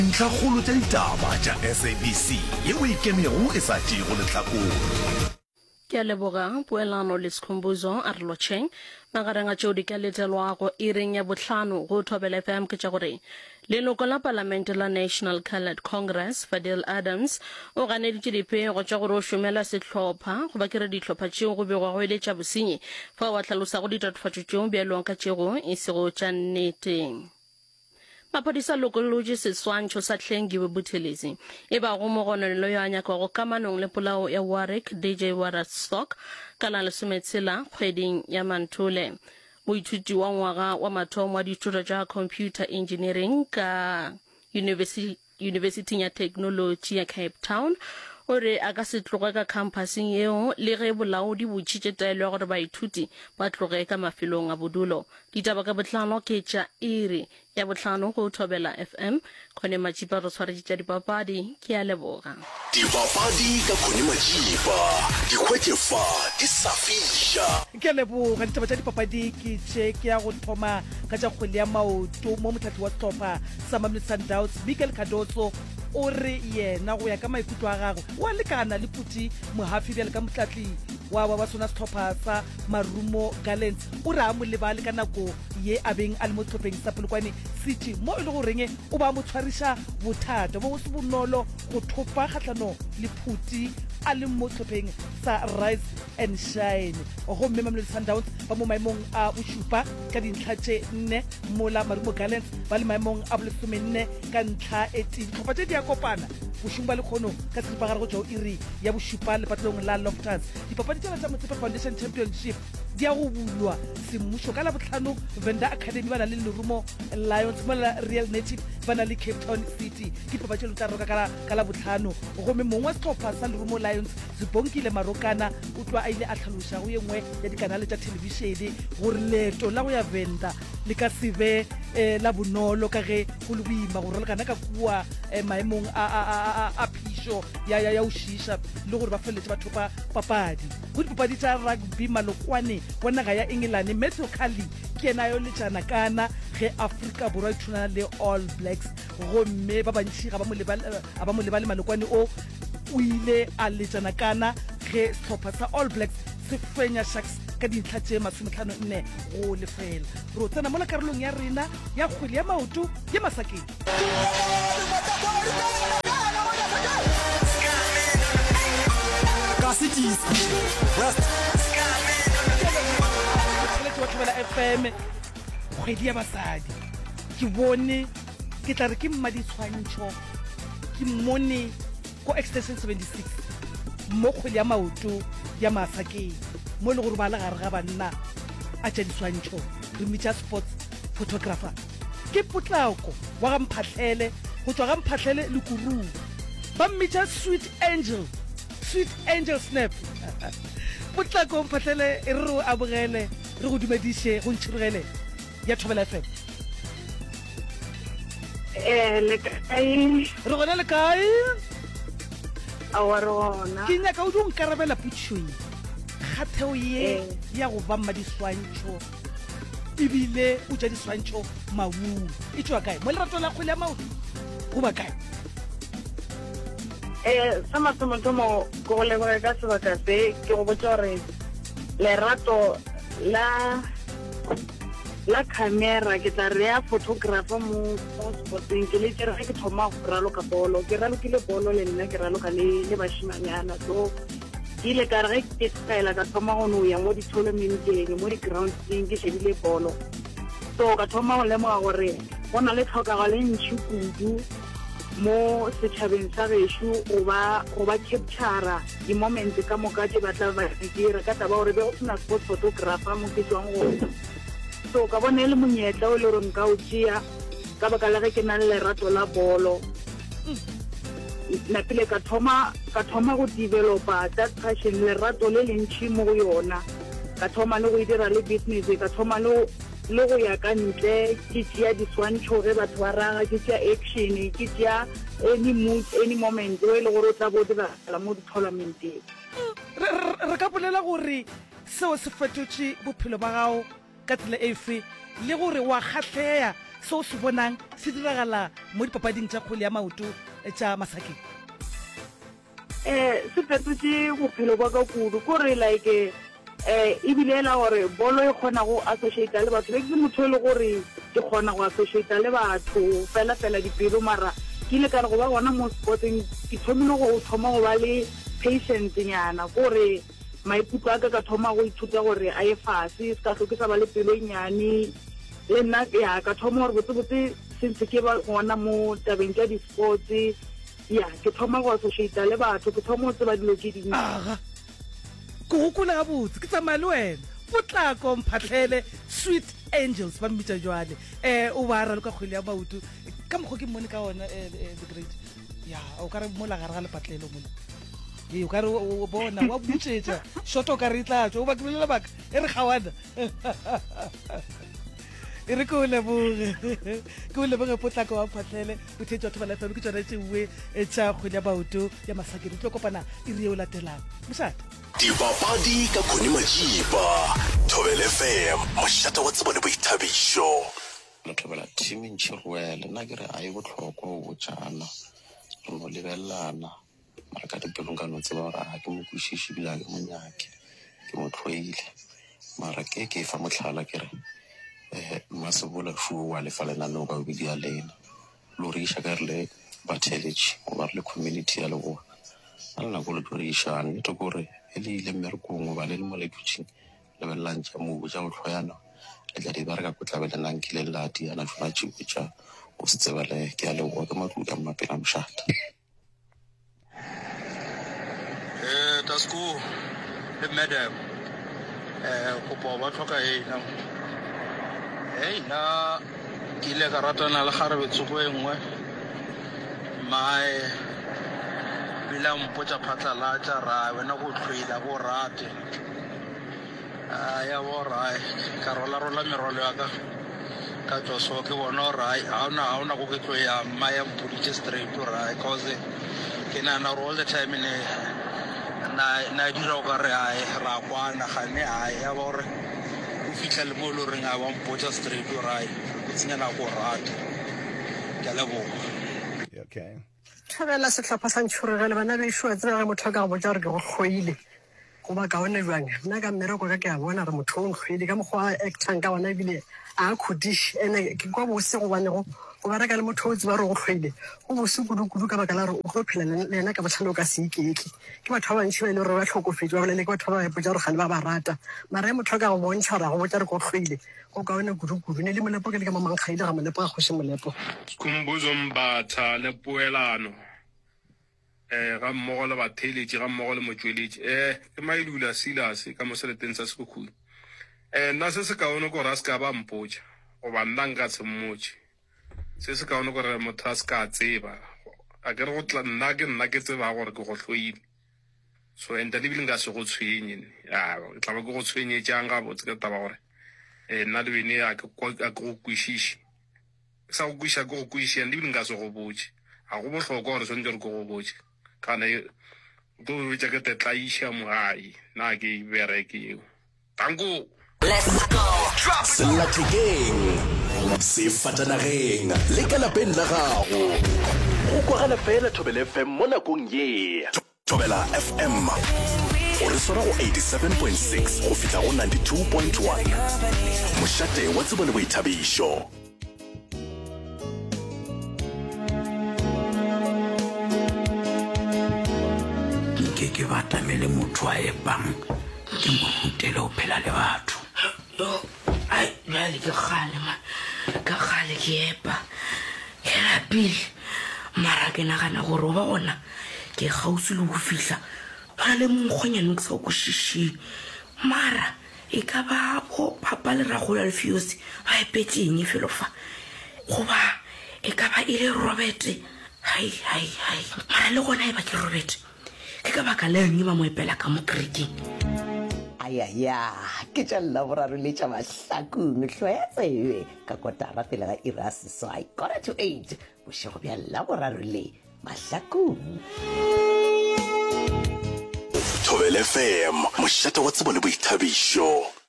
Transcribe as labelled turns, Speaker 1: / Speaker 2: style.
Speaker 1: Ntlhakgolo tša ditaba tša SABC yeo e kemego e sa tšego lehlakore.
Speaker 2: Ke a leboga Poelano le Skhumbuzo a re lotšheng magareng a tšeo di ka letelwago ireng ya bohlano go Thobela FM ke tša gore leloko la palamente la National Coloured Congress Fadil Adams o ganeditše dipego tša gore o šomela sehlopha go ba kere dihlopha tšeo go begwa go eletša bosenyi fa wa hlalosa go ditatofatšo tšeo bjalong ka tšego e sego tša nnete. Maphodisa lokolotše seswantšho sa Hlengiwe Buthelezi e ba go mogononelo yo a nyakwago kamanong le polao ya Warwick DJ Waterstock ka la 16 kgweding ya Manthole. Moithuti wa ngwaga wa mathomo wa dithuto tša computer engineering ka University ya Technology ya Cape Town o re a ka se tloge ka campuseng yeo le ge bolaodi botšitše taelo ya gore baithuti ba tloge ka mafelong a bodulo. Ditaba ka bohlano ke tša iri ya bohlano go Thobela FM. Khone Majipa re tshwaretše tša dipapadi ke a leboga.
Speaker 1: Dipapadi ka Khone Majipa dikgwetšefa di sa fiša.
Speaker 3: Ke a leboga ditaba tša dipapadi ke tše ke ya go thoma ka tša kgwele ya maoto mo motlhatli wa sehlopha sa Mamelodi Sundowns Michael Cardoso o re yena go ya ka maikutlo a gagwe wa lekana le Phuti Mohafi bjale ka motlatli wa sona sehlopha sa Marumo Gallants o re a mo lebale ka nako ye a beng a le mo sehlopeng sa Polokwane City mo e le goreng o ba mo tshwariša bothata bo se bonolo go thopa kgatlano le Phuti a le mo sehlopeng sa Rise and Shine. Gomme Mamelodi Sundowns ba mo maemong a bošupa ka dintlha tše 4 mola Marumo Gallants ba le maemong a bolesomenne ka ntlha 18. Dihlopha tše di a kopana bošung ba lekgono ka seripa gare go tšao iri ya bošupa lepatelong la Loftus. Dipapadi tšela tša Motsepe Foundation Championship di a go bulwa semmušo ka la bohlano Venda Academy ba na le Lerumo Lions mola Real Native ba na le Cape Town City. Ke dipapadi tšelo tša roka ka la bohlano gomme mongwe wa sehlopha sa Lerumo Lions Zibonkile Marokana o tloa a ile a tlhaloša go ye nngwe ya dikanale tša televišene gore leeto la go ya Venda le ka se be la bonolo ka ge go le boima gore le kana ka kua maemong a phišo ya o šiša le gore ba feletse batho ba papadi go dipapadi tša rugby Malokwane wa naga ya England Matthew Carley ke yena yo letšana kana ge Afrika Borwa e thunana le All Blacks gomme ba bantši ga ba mo lebale Malokwane o ile a letšana kana ge sehlopha sa All Blacks se fenya Sharks ka dintlha tše 54 go lefela. Ro tsena mo la karolong ya rena ya kgwele ya maoto ya Masakeng. Thobela FM kgwedi ya basadi ke bone ke tla re ke mmaditshwantšho ke mmone ko extension 76 mo kgwele ya maoto ya Masakeng mo le gore ba le gare ga banna a tša diswantšho re mmitša sports photographer ke Potlako wa ga Mphatlele go tswa ga Mphatlele le Kurung ba mmitša Sweet Angel Snap. Potlako Mphatlele e re o abogele re go dumediše go ntšhirogele ya Thobela FM.
Speaker 4: Le kae
Speaker 3: re gona le kae
Speaker 4: a wa rona
Speaker 3: ke nyaka o di nkarabela putšhong kgatheo ye ya go ba mmadiswantšho ebile o tša diswantšho maung e tšwa kae mo lerato la kgwele ya maoto go ba kae
Speaker 4: sa mathomo ke go leboga ka sebaka se ke go botša gore lerato la camera ke tla re ya photographer mo sportseng ke le tsere ke thoma go raloka bolo ke ralokile bolo le nna ke raloka le bashimanyana so ke ile ka re ke tsaela ka thoma go no ya mo di-tournamenteng mo di-groundseng ke shebile bolo so ka thoma go lemoga gore go na le tlhokego le ntšhi kudu mo setšhabeng sa gešo go ba captura di-moment ka moka ke batla ba dira ka taba gore be go sena sport photographer mo ke tswang go so ka bona le monyetla o le gore nka o tšea ka baka la ge ke na le lerato la bolo napile ka thoma go developa that passion lerato le lentši mo go yona ka thoma le go e dira le business ka thoma le go ya ka ntle ke tšea diswantšho ge batho ba raga ke tšea action ke tšea any mood any moment o e le gore o tla bo diragala mo di-tournamenteng
Speaker 3: re ka bolela gore seo se fetotše bophelo ba gago ka tsela efe le gore wa kgatlhega se o se bonang se diragala mo dipapading tša kgole ya maoto tša Masakeng?
Speaker 4: se fetotse bophelo ba ka kudu kore like ebile ela gore bolo e kgona go associate le batho ke motho le gore ke kgona go associate le batho fela dipelo mara ke ile ka re go ba bona mo sporting ke thomile go thoma go ba le patience nyana gore maikutlo a ka thoma go ithuta gore a e fase se ka hloke sa ba le pelo nyane le nna ya ka thoma gore botse since ke ba gona mo tabeng tša di-sports ya ke thoma go associate le batho ke thoma go tseba dilo ke dingwe
Speaker 3: ke gokola gabotse ke tsamaya le wena potlako mphatlhele Sweet Angels ba mmitša jwale o ba ralo ka kgwele ya maoto ka mokgwa ke mmone ka ona the great ya o ka re mola gare ga lepatlelo mola o ka re o bona wa butsetša shoto ka re tlatšwa o bakelela baka e re kgawana e re ke o leboge potlako wa mphatlhele o thetse batho ba lafelo ke tsona tšeue tša kgwele ya maoto ya Masakeng tlo kopana e re e o latelang mošata
Speaker 1: dipapadi ka Connie Majiba, Thobela FM, mošata wa tsebo le boithabišo.
Speaker 5: Mothobela team Nchirwele nna ke re a e botlhokwa o botsana re mo lebelelana mara ka dipelong ka no tseba gore a ke mo kwešiši bila ke monyake ke mo tlhoile mara ke fa motlhala ke re Masebola Fuwa wa lefa lenaneo ka bobedi ya lena lo re iša ka re le batheletše go ba re le community ya leboa a lena ko le tlo re išane e to kore e le ile mmerekong ba le mo lekutšing lebelelang tša mobo tša go tlhoyana le tla di ba re ka kotlabelenang ke le lati yana tšona tšeo tša go se tsebale ke a leboa ke matluta mmapela mošata
Speaker 6: Tasco le madam kopo ba tlhoka ena na ke ile ka ratana le Garebetsogo e nngwe mae bila mpotsa phatlalatša ra wena go tlhoila go rate ya borai ka rola merolo ya ka tsoso ke bona orai ha ona go ke tlo ya maya mpoditše straight orai cause ke nana all the time na dira o ka re ra kwana gane ya bore o fitlha le mo lo reng a ba mpotsa straight orai ke tsenya na go rate ke leboga
Speaker 7: okay
Speaker 8: Thobela setlhopha sa Ntšhorogele bana be šwa tsena ga motho ka go botsa re ke go hloile go ba kaone jwang nna ka mmereko ka ke a bona re motho o ntlhoile ka mokgwa actang ka bona ebile a khodish ene ke kwa bose go banego go baraka le motho o tseba re go hloile go bose kudu ka baka la re o go phela le yena ka botlhano ka se ikeke ke batho ba bantši ba ile re ba tlhokofetse ba bolele ke batho ba botsa re gane ba ba rata mara motho ka go bontšha ra go botsa re go hloile go kaone kudu ne le molepo ke le ka mamangkgaile ga molepo ga kgoše molepo
Speaker 9: Khumbuzo Mbatha le Poelano ga mmogo le batheletši ga mmogo le motsweletši ke Mailula Silas ka mo seleteng sa Sekhukhune nna se se kaone gore a se ka ba mpotša goba nna nka se mmotše se se kaone gore motho a se ka tseba a ke re go tla nna ke tseba gore ke go hloile so enta lebile nka se go tshwenye ke tla ba ke go tshwenyetšang gabotse ke taba gore nna le bene a ke go kwešiše ke sa go kweša ke go kwešiša lebile nka se go botše a go bohlokwa gore swantse re ke go botše kana go bitsa ke tetlaiša mogai na ke bereke eo tanko
Speaker 1: Let's go. Sellathekeng, sefatanageng, le ka lapeng la gago. O kwagala fela Thobela FM mo nakong ye. Thobela FM. O re swara go 87.6 go fihla go 92.1. Mošate wa tsebo le boithabišo.
Speaker 10: Ke batamele motho a epang ke mo hutele o phela le batho ai nale ke gale ke epa ke rapile mara ke nagana gore o ba gona ke gausi le go fihla ba le mongkgonyane ke sa go shishi mara e ka ba go papa le rago ya Alfios ba epetseng felo fa go ba e ka ba ile Robert hai mara le gona e ba ke Robert ke ka baka le nyi ba mo epela ka mo kriki
Speaker 11: ya ke tša Laboraro le tša Mahlakong hlwetse ka kotara pele ga irasi so I got it to 8 bošego bja Laboraro le Mahlakong
Speaker 1: Thobela FM mošate wa tsebo le boithabišo.